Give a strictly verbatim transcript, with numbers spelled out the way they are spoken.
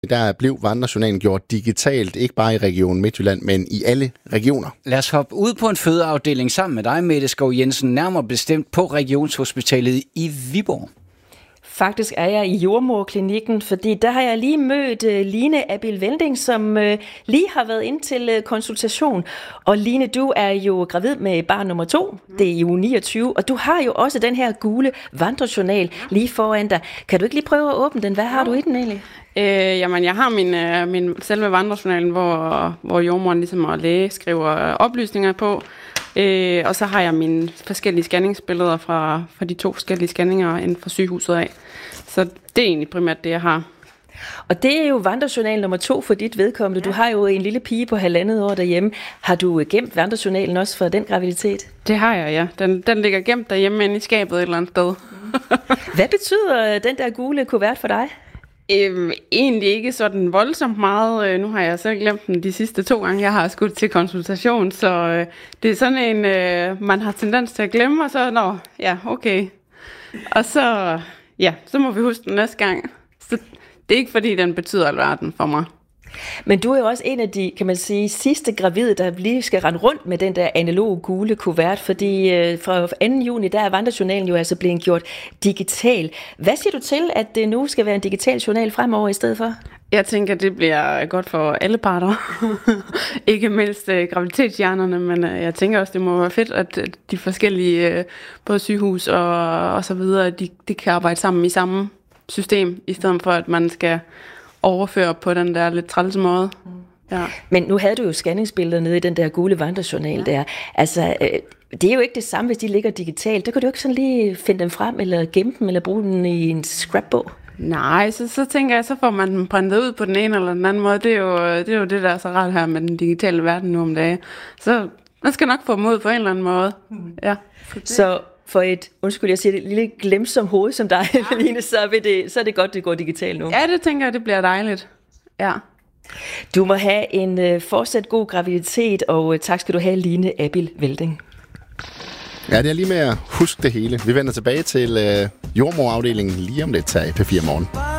Der blev vandrejournalen gjort digitalt, ikke bare i Region Midtjylland, men i alle regioner. Lad os hoppe ud på en fødeafdeling sammen med dig, Mette Skov Jensen, nærmere bestemt på Regionshospitalet i Viborg. Faktisk er jeg i jordmorklinikken, fordi der har jeg lige mødt uh, Line Abil Vending, som uh, lige har været ind til uh, konsultation. Og Line, du er jo gravid med barn nummer to, det er i uge niogtyve, og du har jo også den her gule vandrejournal lige foran dig. Kan du ikke lige prøve at åbne den? Hvad har du i den egentlig? Øh, jamen, jeg har min, øh, min selve vandrejournalen, hvor, hvor jordmoren ligesom og læge skriver oplysninger på. Øh, og så har jeg mine forskellige scanningsbilleder fra, fra de to forskellige scanninger inden for sygehuset af. Så det er egentlig primært det, jeg har. Og det er jo vandrejournal nummer to for dit vedkommende. Du har jo en lille pige på halvandet år derhjemme. Har du gemt vandrejournalen også for den graviditet? Det har jeg, ja. Den, den ligger gemt derhjemme inde i skabet et eller andet sted. Hvad betyder den der gule kuvert for dig? Øhm, egentlig ikke sådan voldsomt meget. Øh, nu har jeg selv glemt den de sidste to gange, jeg har skudt til konsultation, så øh, det er sådan en, øh, man har tendens til at glemme, og så, nå, ja, okay. Og så, ja, så må vi huske den næste gang. Så det er ikke, fordi den betyder alverden for mig. Men du er jo også en af de, kan man sige, sidste gravide, der lige skal rende rundt med den der analoge gule kuvert, fordi øh, fra anden juni, der er vandrejournalen jo altså blevet gjort digital. Hvad siger du til, at det nu skal være en digital journal fremover i stedet for? Jeg tænker, det bliver godt for alle parter. Ikke mindst øh, graviditetshjernerne, men øh, jeg tænker også, det må være fedt, at øh, de forskellige, øh, både sygehus og, og så videre, de, de kan arbejde sammen i samme system, i stedet for, at man skal overføre på den der lidt trælse måde. Ja. Men nu havde du jo scanningsbilleder nede i den der gule vandrejournal ja. der. Altså, øh, det er jo ikke det samme, hvis de ligger digitalt. Der kan du ikke sådan lige finde dem frem, eller gemme dem, eller bruge dem i en scrapbog. Nej, så, så tænker jeg, så får man dem printet ud på den ene eller den anden måde. Det er jo det, er jo det der er så rart her med den digitale verden nu om dagen. Så man skal nok få dem ud på en eller anden måde. Ja. Så, det. så for et, undskyld, jeg siger det, lille glemsom hoved som dig, ja. Line, så, det, så er det godt, det går digitalt nu. Ja, det tænker jeg, det bliver dejligt. Ja. Du må have en uh, fortsat god graviditet, og uh, tak skal du have, Line Abil Vending. Ja, det er lige med at huske det hele. Vi vender tilbage til uh, jordmorafdelingen lige om lidt her i P fire Morgen.